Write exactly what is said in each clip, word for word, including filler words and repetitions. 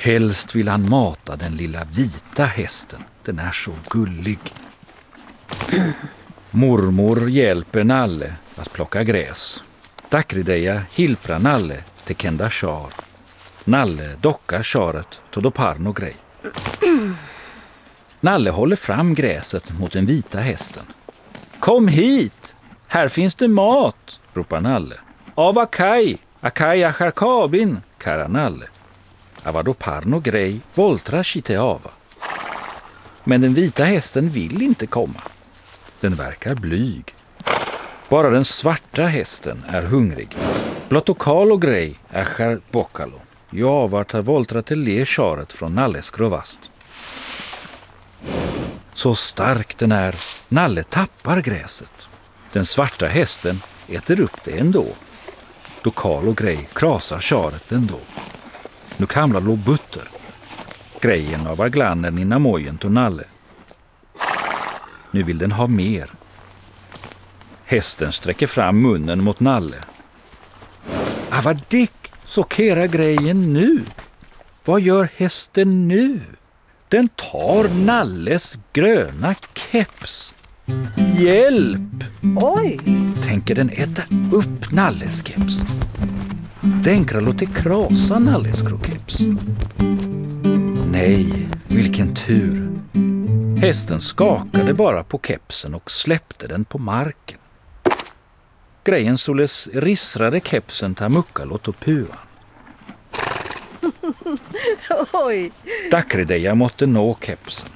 Helst vill han mata den lilla vita hästen. Den är så gullig. Mormor hjälper Nalle att plocka gräs. Dakrideja hilprar Nalle till kända char. Nalle dockar charet till parno grej. Nalle håller fram gräset mot den vita hästen. Kom hit! Här finns det mat, ropar Nalle. Av Akai, Akai acharkabin, kara Nalle. Avado parno grej voltrar sig ava. Men den vita hästen vill inte komma. Den verkar blyg. Bara den svarta hästen är hungrig. Blottokalo grej är skärbockalo. Jag var tar voltra till le charet från Nalles grovast. Så stark den är, Nalle tappar gräset. Den svarta hästen äter upp det ändå. Då Karl och Grej krasar charet ändå. Nu kamlar lo butter. Grejen av glannen innan mojen till Nalle. Nu vill den ha mer. Hästen sträcker fram munnen mot Nalle. Ah, vad dick, så kera grejen nu. Vad gör hästen nu? Den tar Nalles gröna keps. Hjälp! Oj! Tänker den äta upp Nalles keps. Den kan låta krasa Nalles krokeps. Nej, vilken tur. Hästen skakade bara på kepsen och släppte den på marken. Grejen således rissrade kepsen till Mukkalot och Puan. Oj! Dakrideja måtte nå kepsen.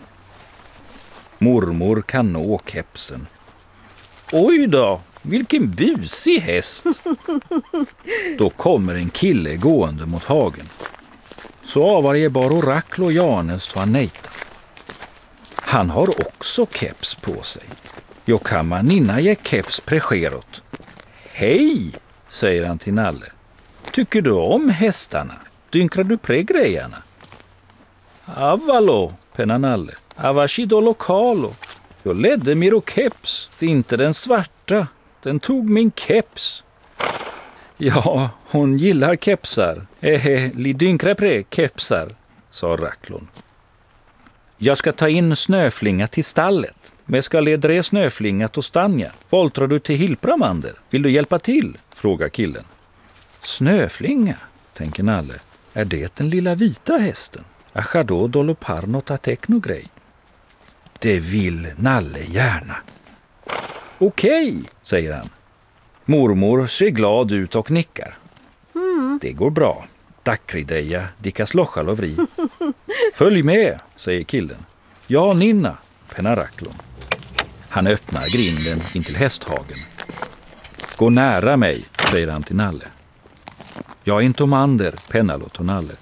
Mormor kan nå kepsen. Oj då, vilken busig häst. Då kommer en kille gående mot hagen. Så avar bar Oraklo och Janes så han nejta. Han har också keps på sig. Jag kan man innan ge keps pregerot. Hej, säger han till Nalle. Tycker du om hästarna? Dynkrar du pregrejerna? Avalo, penna Nalle. Avashido lokalo. Jag ledde miro keps, inte den svarta. Den tog min keps. Ja, hon gillar kepsar. Ehe, li dynkra pre kepsar, sa Raklon. Jag ska ta in snöflinga till stallet. Men ska ledre snöflinga till stanja. Voltrar du till Hilpramander? Vill du hjälpa till? Frågar killen. Snöflinga, tänker Nalle. Är det den lilla vita hästen? Achado doloparno tatekno grej. Det vill Nalle gärna. Okej, säger han. Mormor ser glad ut och nickar. Mm. Det går bra. Dakrideja, dikas lochalovri. Följ med, säger killen. Ja, Ninna, penna Raklon. Han öppnar grinden in till hästhagen. Gå nära mig, säger han till Nalle. Jag är inte omander, Pennalot och Nalle.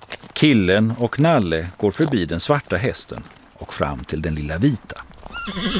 Killen och Nalle går förbi den svarta hästen och fram till den lilla vita.